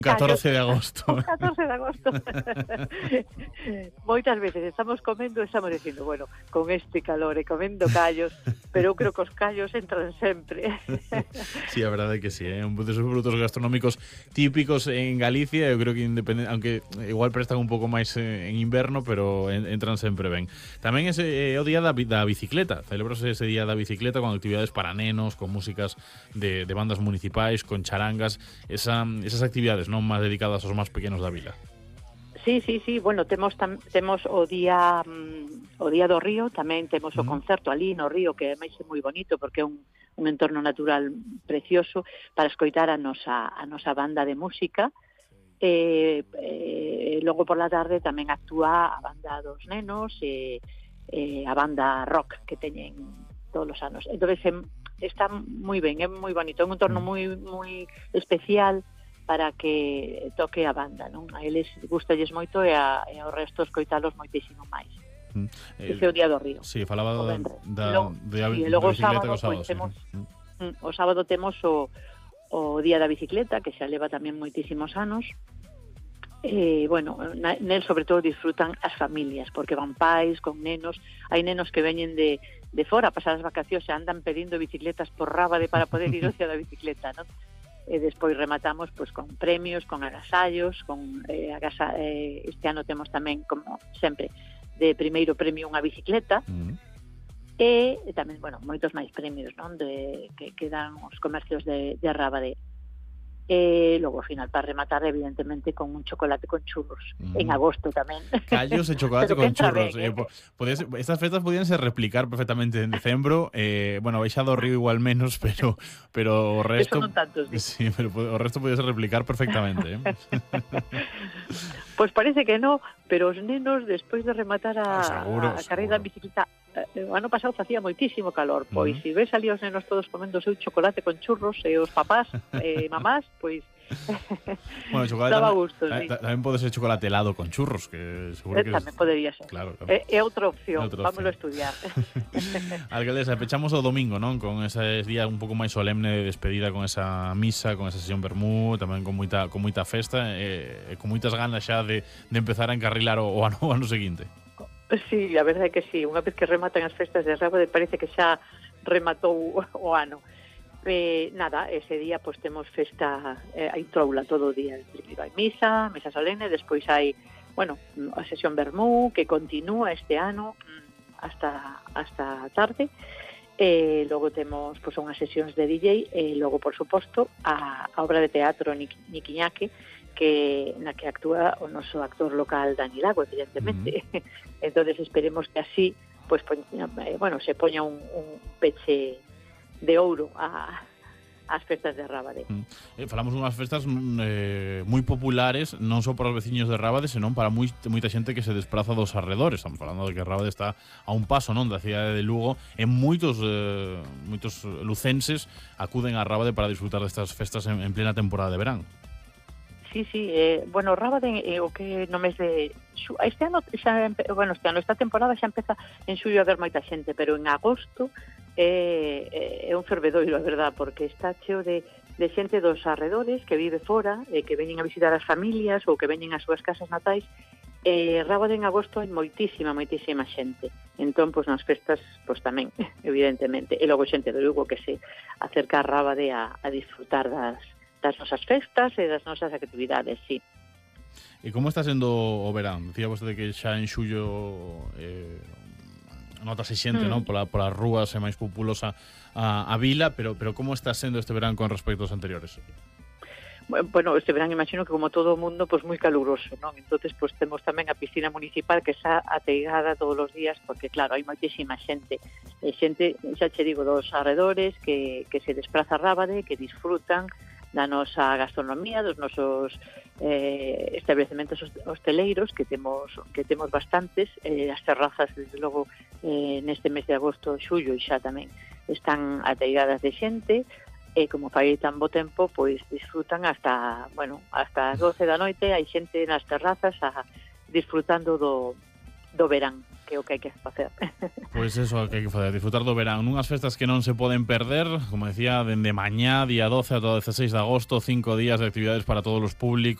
14 de agosto. O 14 de agosto. Moitas veces estamos comendo e estamos dicindo, bueno, con este calor e comendo callos, pero eu creo que os callos entran sempre. Sí, a verdade é que sí, un dos produtos gastronómicos típicos en Galicia, eu creo que aunque igual prestan un pouco máis en inverno, pero entran sempre ben. Tamén ese é o día da bicicleta, celebrase ese día da bicicleta con actividades para nenos, con músicas de bandas municipais, con charangas, esas actividades non máis dedicadas aos máis pequenos da vila. Sí, bueno, temos o día do río, tamén temos o concerto ali no río, que é máis moi bonito porque é un entorno natural precioso para escoitar a nosa banda de música. Logo por la tarde tamén actúa a banda dos nenos e a banda rock que teñen todos os anos. Entón está moi ben, é moi bonito, é un entorno moi especial para que toque a banda, non? A eles gustalles moito e ao resto escoitalos moitísimo máis. Ese é o día do río. Sí, falaba da bicicleta que o sábado. O sábado temos o día da bicicleta, que xa leva tamén moitísimos anos. Bueno, nel sobre todo disfrutan as familias, porque van pais con nenos. Hai nenos que veñen de fora a pasar as vacacións e andan pedindo bicicletas por Rábade para poder ir ao día da bicicleta, non? E despois rematamos pois con premios, con agasallos, este ano temos tamén, como sempre, de primeiro premio unha bicicleta, e tamén, bueno, moitos máis premios, non, que dan os comercios de Rábade. E logo, ao final, para rematar, evidentemente, con un chocolate con churros. En agosto tamén. Callos e chocolate con churros. Estas festas podían ser replicar perfectamente en decembro. Bueno, baixado o río igual menos, pero o resto... Eso non tantos, sí, pero o resto podía ser replicar perfectamente. Pois parece que no, pero os nenos, despois de rematar a carreira en bicicleta, o ano pasado facía moitísimo calor, pois se ves ali os nenos todos comendo o seu chocolate con churros e os papás e mamás, pois bueno, chocolate daba gusto, sí. Tamén pode ser chocolate helado con churros, que seguro que tamén podería ser. Claro. É outra opción, vámoslo a estudiar. Alcaldesa, pechamos o domingo, non? Con ese día un pouco máis solemne de despedida, con esa misa, con esa sesión vermú, tamén con moita festa e con moitas ganas xa de empezar a encarrilar o ano seguinte. Sí, a verdade é que sí. Unha vez que rematan as festas de Rábade parece que xa rematou o ano. Nada, ese día pois temos festa, hai troula todo o día. Primeiro hai misa solemne, despois hai, bueno, a sesión vermú que continúa este ano hasta tarde. Logo temos pois unhas sesións de DJ e logo, por suposto, a obra de teatro Niquiñaque, na que actúa o noso actor local Dani Lago, evidentemente. Entonces esperemos que así pues, se poña un peche de ouro ás festas de Rábade. Falamos unhas festas moi populares, non só para os veciños de Rábade, senón para moita xente que se despraza dos arredores. Estamos falando de que Rábade está a un paso, non, da cidade de Lugo, e moitos lucenses acuden a Rábade para disfrutar destas festas en plena temporada de verán. Sí, bueno, Rábade o que no mes de este ano esta temporada xa empeza en xullo a ver moita xente, pero en agosto é un fervedoiro, a verdad, porque está cheo de xente dos arredores que vive fora, que veñen a visitar as familias ou que veñen ás súas casas natais. Rábade en agosto hai moitísima xente. Entón, pois nas festas, pois tamén, evidentemente. E logo xente de Lugo que se acerca a Rábade a disfrutar das nosas festas e das nosas actividades, sí. E como está sendo o verán? Dicía vostede que xa en xullo notase xente, non? Polas rúas é máis populosa a vila, pero como está sendo este verán con respecto aos anteriores? Bueno, este verán imagino que como todo o mundo, pois moi caluroso, non? Entonces, pois temos tamén a piscina municipal que está ateigada todos os días, porque claro, hai moitísima xente, xa che digo, dos arredores que se despraza a Rábade, que disfrutan da nosa gastronomía, dos nosos establecementos hosteleiros que temos bastantes, as terrazas desde logo neste mes de agosto, xullo e xa tamén están ateigadas de xente, e como fai tan bo tempo, pois disfrutan hasta as 12 da noite, hai xente nas terrazas disfrutando do verán, que é o que hai que facer. Pois eso que hai que facer, disfrutar do verán, nunhas festas que non se poden perder, como decía, dende mañá, día 12 ata o 16 de agosto, 5 días de actividades para todos os públicos.